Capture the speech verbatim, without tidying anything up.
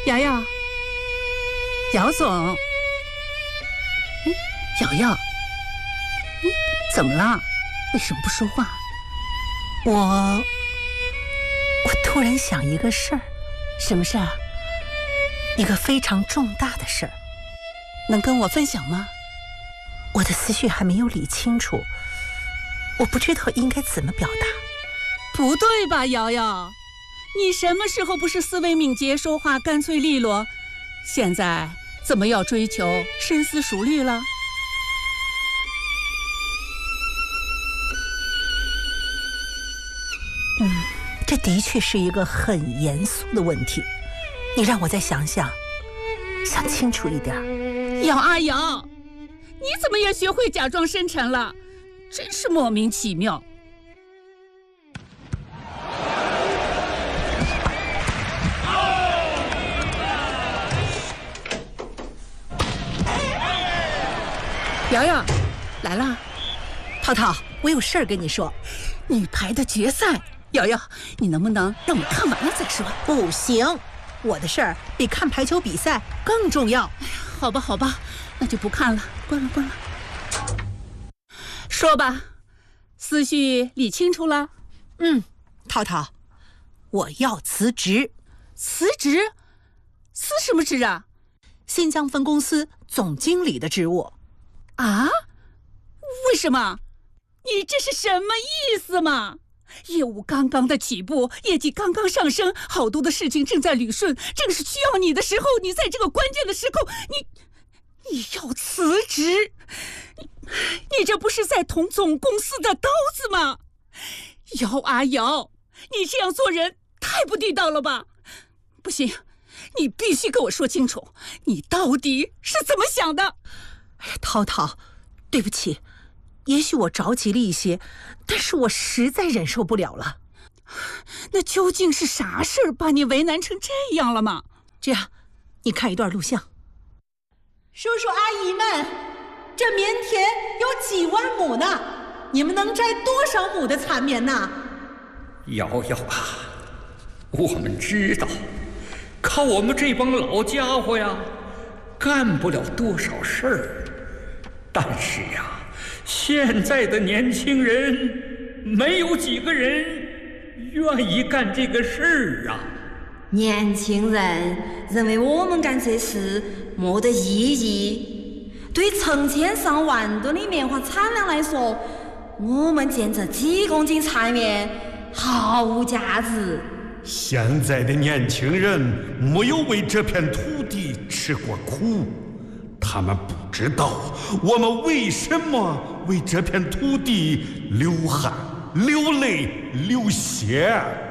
瑶瑶，姚总，嗯，瑶瑶，嗯，怎么了？为什么不说话？ 我，我突然想一个事儿。 什么事儿？ 一个非常重大的事儿， 能跟我分享吗？ 我的思绪还没有理清楚，我不知道应该怎么表达。 不对吧，瑶瑶？你什么时候不是思维敏捷，说话干脆利落？现在怎么要追求深思熟虑了？ 嗯，这的确是一个很严肃的问题，你让我再想想，想清楚一点。 姚阿瑶，你怎么也学会假装深沉了？真是莫名其妙。瑶瑶，来了。 涛涛，我有事儿跟你说。 女排的决赛，瑶瑶，你能不能让我看完了再说？ 不行，我的事儿比看排球比赛更重要。 好吧，好吧，那就不看了，关了，关了。说吧，思绪理清楚了？ 嗯，涛涛，我要辞职。 辞职？辞什么职啊？ 新疆分公司总经理的职务。 啊？为什么？你这是什么意思嘛？业务刚刚的起步，业绩刚刚上升，好多的事情正在捋顺，正是需要你的时候，你在这个关键的时候，你你要辞职？你你这不是在捅总公司的刀子吗？姚阿瑶，你这样做人太不地道了吧？不行，你必须跟我说清楚，你到底是怎么想的？ 哎呀，涛涛，对不起，也许我着急了一些，但是我实在忍受不了了。 那究竟是啥事儿把你为难成这样了吗？ 这样，你看一段录像。 叔叔阿姨们，这棉田有几万亩呢，你们能摘多少亩的蚕棉呢？ 瑶瑶啊，我们知道，靠我们这帮老家伙呀，干不了多少事儿。但是呀，现在的年轻人没有几个人愿意干这个事儿啊。 年轻人认为我们干这事没得意义，对成千上万吨的棉花产量来说，我们建这几公斤蚕棉毫无价值。 现在的年轻人没有为这片土地吃过苦，他们不知道我们为什么为这片土地流汗、流泪、流血。